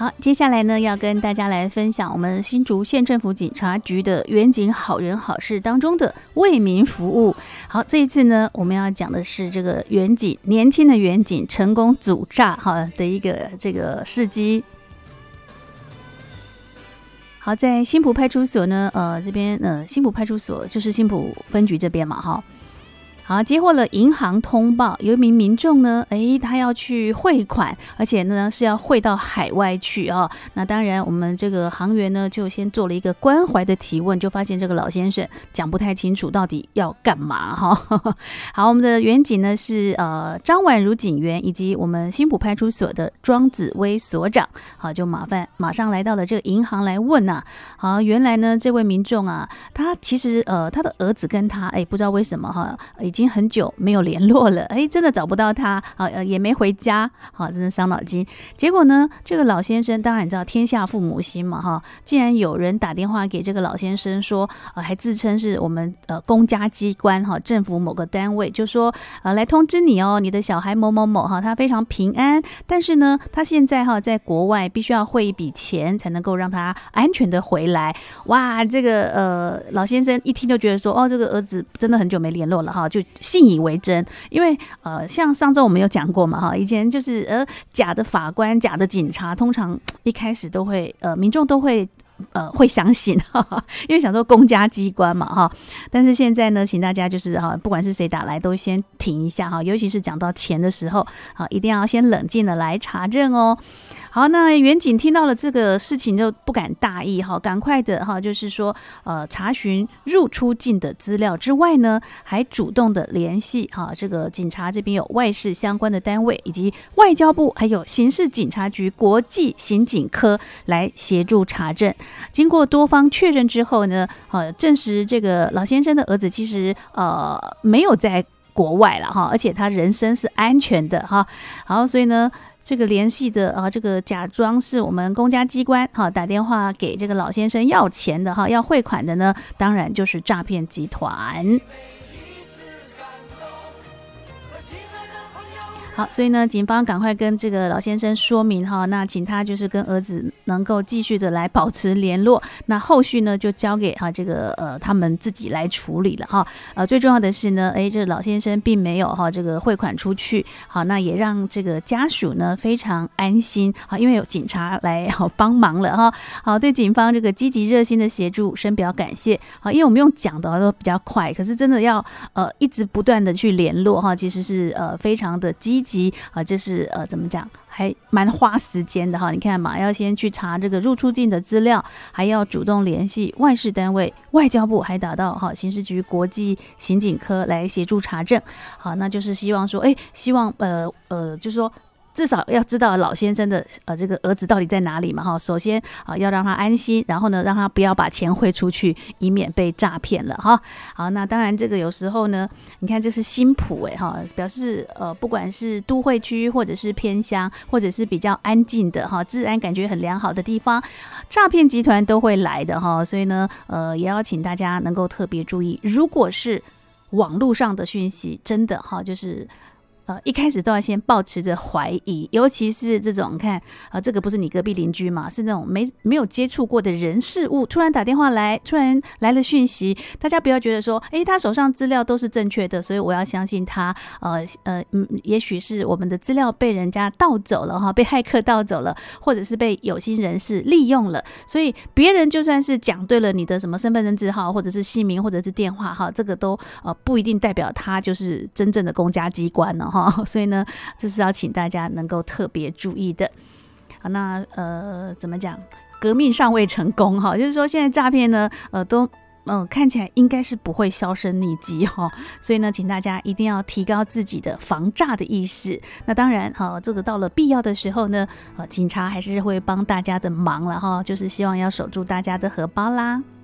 好，接下来呢，要跟大家来分享我们新竹县政府警察局的远景好人好事当中的为民服务。好，这一次呢，我们要讲的是这个远景，年轻的远景成功阻诈的一个这个事迹。好，在新埔派出所呢，这边新埔派出所就是新埔分局这边嘛，哈。好，接获了银行通报，有一名民众呢，他要去汇款，而且呢是要汇到海外去啊。那当然，我们这个行员呢就先做了一个关怀的提问，就发现这个老先生讲不太清楚到底要干嘛哈。好，我们的员警呢是张婉如警员以及我们新埔派出所的庄子威所长，好，就马上来到了这个银行来问啊。好，原来呢这位民众啊，他其实他的儿子跟他不知道为什么哈，已经很久没有联络了，真的找不到他，也没回家，真的伤脑筋。结果呢，这个老先生当然你知道天下父母心嘛哈，竟然有人打电话给这个老先生说，还自称是我们公家机关哈，政府某个单位，就说来通知你哦，你的小孩某某某哈，他非常平安，但是呢，他现在哈在国外必须要汇一笔钱才能够让他安全的回来。哇，这个老先生一听就觉得说，这个儿子真的很久没联络了哈，就信以为真，因为像上周我们有讲过嘛哈，以前就是假的法官、假的警察，通常一开始都会民众都会相信，因为想说公家机关嘛哈。但是现在呢，请大家就是不管是谁打来，都先停一下哈，尤其是讲到钱的时候，一定要先冷静的来查证哦。好，那远景听到了这个事情就不敢大意哈，赶快的哈，就是说查询入出境的资料之外呢，还主动的联系这个警察这边有外事相关的单位，以及外交部还有刑事警察局国际刑警科来协助查证。经过多方确认之后呢，证实这个老先生的儿子其实没有在国外了哈，而且他人身是安全的哈。好，所以呢，这个联系的这个假装是我们公家机关打电话给这个老先生要钱的要汇款的呢，当然就是诈骗集团。好，所以呢，警方赶快跟这个老先生说明哈，那请他就是跟儿子能够继续的来保持联络，那后续呢就交给这个他们自己来处理了哈。最重要的是呢，这个老先生并没有这个汇款出去，好，那也让这个家属呢非常安心，好，因为有警察来帮忙了哈。好，对警方这个积极热心的协助深表感谢。好，因为我们用讲的都比较快，可是真的要一直不断的去联络哈，其实是非常的积极就是怎么讲，还蛮花时间的哈。你看嘛，要先去查这个入出境的资料，还要主动联系外事单位、外交部，还打到刑事局国际刑警科来协助查证。好，那就是希望说，希望就是说，至少要知道老先生的这个儿子到底在哪里嘛哈。首先要让他安心，然后呢让他不要把钱汇出去，以免被诈骗了哈。好，那当然这个有时候呢，你看这是新埔哈，表示不管是都会区或者是偏乡，或者是比较安静的哈，治安感觉很良好的地方，诈骗集团都会来的哈。所以呢也要请大家能够特别注意，如果是网络上的讯息，真的哈就是一开始都要先抱持着怀疑，尤其是这种看这个不是你隔壁邻居嘛，是那种没有接触过的人事物，突然打电话来，突然来了讯息，大家不要觉得说他手上资料都是正确的，所以我要相信他也许是我们的资料被人家盗走了哈，被骇客盗走了，或者是被有心人士利用了，所以别人就算是讲对了你的什么身份证字号或者是姓名或者是电话哈，这个都不一定代表他就是真正的公家机关了哈。所以呢，这是要请大家能够特别注意的。好，那怎么讲？革命尚未成功哈，就是说现在诈骗呢，都看起来应该是不会销声匿迹哈。所以呢，请大家一定要提高自己的防诈的意识。那当然这个到了必要的时候呢，警察还是会帮大家的忙了哈，就是希望要守住大家的荷包啦。